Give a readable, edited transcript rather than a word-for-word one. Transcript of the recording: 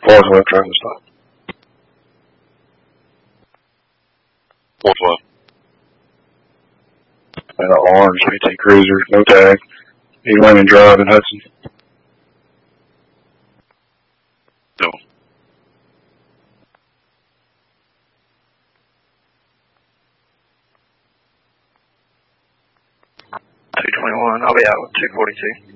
Fourth left traffic stop. Fourth left. Orange PT Cruiser, no tag. East Lane Drive in Hudson. No. $221, I'll be out with 242.